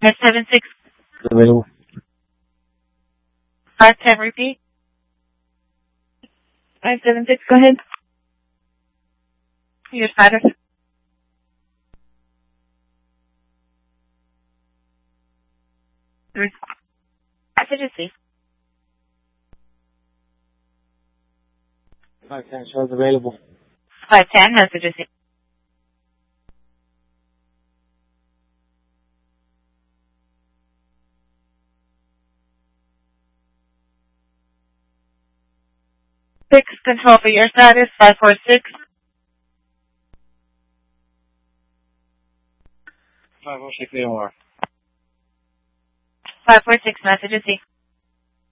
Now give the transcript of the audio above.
576. Available. 510, repeat. 576, go ahead. Your status. Message received. 510 shows available. 510, message received. Six, control for your status, 546. 506 AOR. 546, message received.